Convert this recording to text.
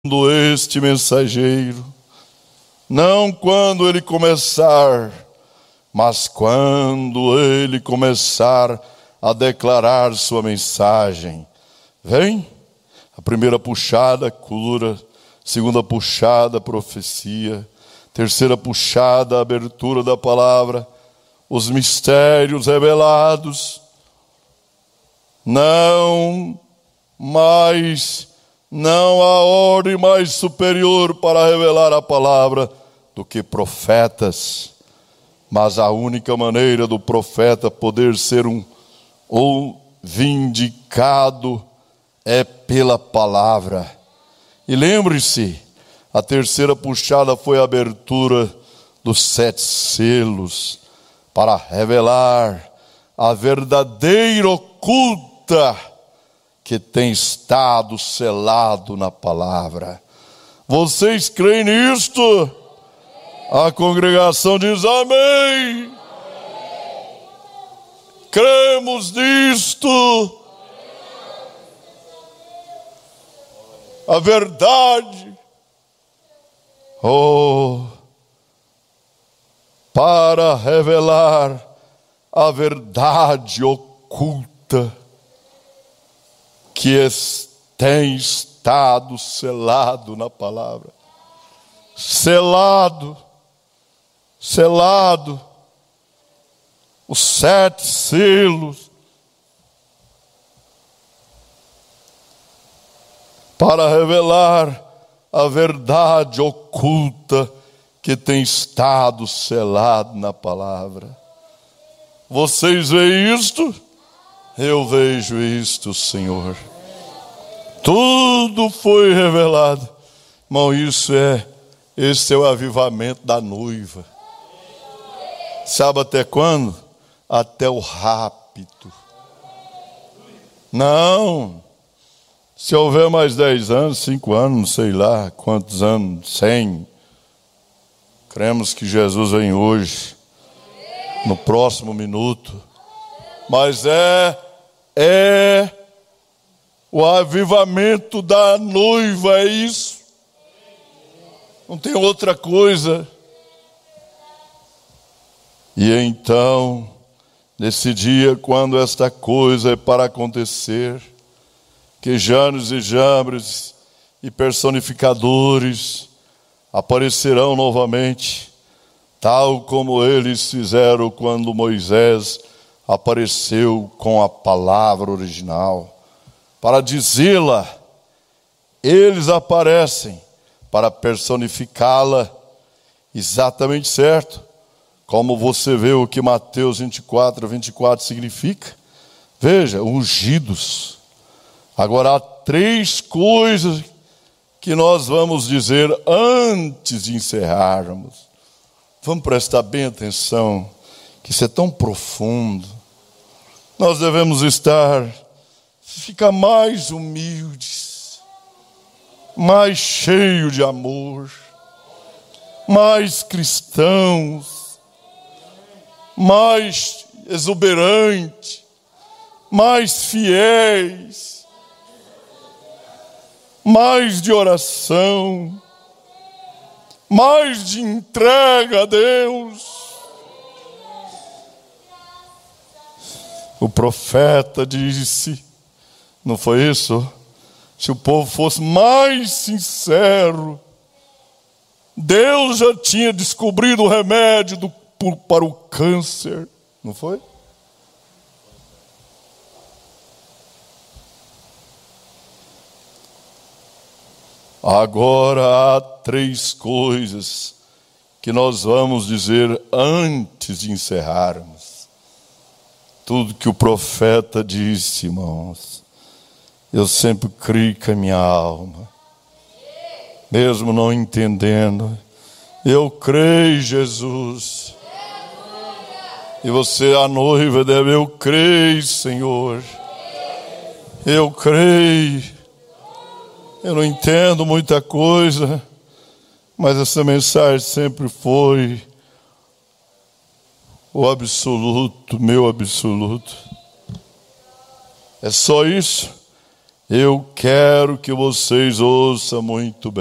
este mensageiro, não quando ele começar, mas quando ele começar a declarar sua mensagem. Vem, a primeira puxada, cura, segunda puxada, profecia, terceira puxada, abertura da palavra, os mistérios revelados. Não há ordem mais superior para revelar a palavra do que profetas. Mas a única maneira do profeta poder ser vindicado é pela palavra. E lembre-se, a terceira puxada foi a abertura dos 7 selos, para revelar a verdadeira oculta que tem estado selado na palavra. Vocês creem nisto? A congregação diz amém. Cremos nisto. A verdade. Para revelar a verdade oculta que tem estado selado na palavra. Selado. Os 7 selos. Para revelar a verdade oculta que tem estado selado na palavra. Vocês veem isto? Eu vejo isto, Senhor. Tudo foi revelado. Irmão, esse é o avivamento da noiva. Sabe até quando? Até o rapto. Não. Se houver mais 10 anos, 5 anos, não sei lá quantos anos, 100. Cremos que Jesus vem hoje, no próximo minuto. Mas é o avivamento da noiva, é isso. Não tem outra coisa. E então, nesse dia, quando esta coisa é para acontecer, que Janes e Jambres e personificadores aparecerão novamente, tal como eles fizeram quando Moisés apareceu com a palavra original. Para dizê-la, eles aparecem para personificá-la, exatamente certo. Como você vê o que Mateus 24 significa. Veja, ungidos. Agora há 3 coisas que nós vamos dizer antes de encerrarmos. Vamos prestar bem atenção, que isso é tão profundo. Nós devemos ficar mais humildes, mais cheios de amor, mais cristãos, mais exuberante, mais fiéis, mais de oração, mais de entrega a Deus. O profeta disse, não foi isso? Se o povo fosse mais sincero, Deus já tinha descobrido o remédio para o câncer, não foi? Agora há 3 coisas que nós vamos dizer antes de encerrarmos. Tudo que o profeta disse, irmãos, eu sempre criei com a minha alma, mesmo não entendendo. Eu creio em Jesus. E você, a noiva, deve, eu creio, Senhor. Eu creio. Eu não entendo muita coisa, mas essa mensagem sempre foi o absoluto, meu absoluto. É só isso. Eu quero que vocês ouçam muito bem.